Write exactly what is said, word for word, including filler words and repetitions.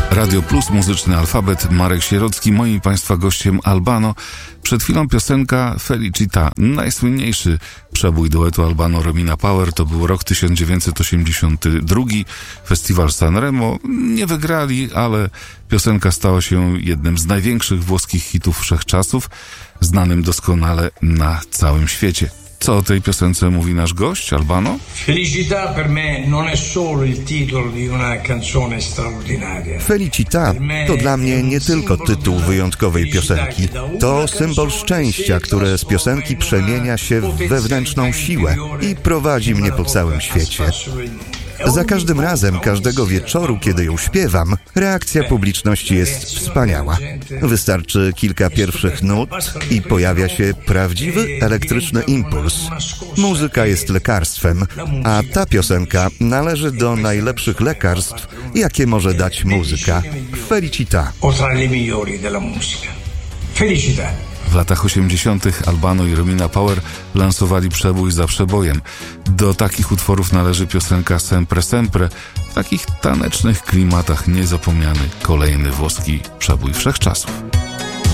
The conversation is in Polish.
Radio Plus, muzyczny alfabet, Marek Sierocki, moim Państwa gościem Albano. Przed chwilą piosenka Felicita, najsłynniejszy przebój duetu Albano-Romina Power. To był rok tysiąc dziewięćset osiemdziesiąty drugi, festiwal Sanremo. Nie wygrali, ale piosenka stała się jednym z największych włoskich hitów wszechczasów, znanym doskonale na całym świecie. Co o tej piosence mówi nasz gość, Albano? Felicità per me non è solo il titolo di una canzone straordinaria. Felicità to dla mnie nie tylko tytuł wyjątkowej piosenki. To symbol szczęścia, które z piosenki przemienia się w wewnętrzną siłę i prowadzi mnie po całym świecie. Za każdym razem, każdego wieczoru, kiedy ją śpiewam, reakcja publiczności jest wspaniała. Wystarczy kilka pierwszych nut i pojawia się prawdziwy elektryczny impuls. Muzyka jest lekarstwem, a ta piosenka należy do najlepszych lekarstw, jakie może dać muzyka. Felicità. Felicità. W latach osiemdziesiątych Albano i Romina Power lansowali przebój za przebojem. Do takich utworów należy piosenka Sempre Sempre. W takich tanecznych klimatach niezapomniany kolejny włoski przebój wszechczasów.